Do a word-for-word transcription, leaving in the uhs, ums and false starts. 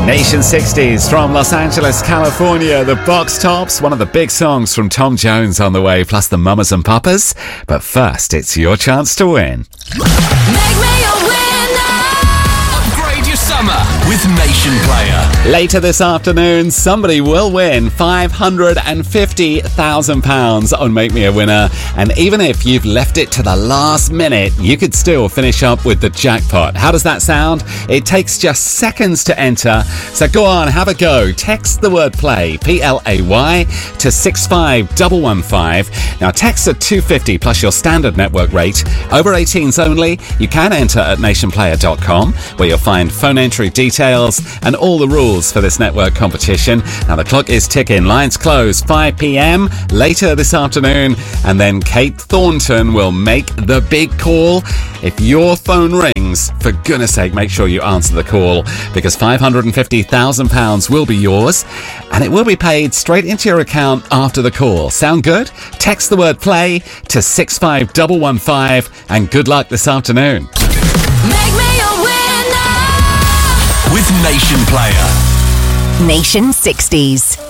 Nation sixties from Los Angeles, California. The Box Tops, one of the big songs from Tom Jones on the way, plus the Mamas and Papas. But first, it's your chance to win. Make me a winner! Upgrade your summer with Nation Player. Later this afternoon, somebody will win five hundred fifty thousand pounds on Make Me a Winner. And even if you've left it to the last minute, you could still finish up with the jackpot. How does that sound? It takes just seconds to enter. So go on, have a go. Text the word play, P L A Y, to six five one one five. Now, texts are two dollars fifty plus your standard network rate. Over eighteens only. You can enter at nation player dot com, where you'll find phone entry details and all the rules for this network competition. Now, the clock is ticking. Lines close five p.m. later this afternoon, and then Kate Thornton will make the big call. If your phone rings, for goodness sake, make sure you answer the call, because five hundred fifty thousand pounds will be yours, and it will be paid straight into your account after the call. Sound good? Text the word play to six five one one five, and good luck this afternoon. Make me a winner! With Nation Player. Nation sixties.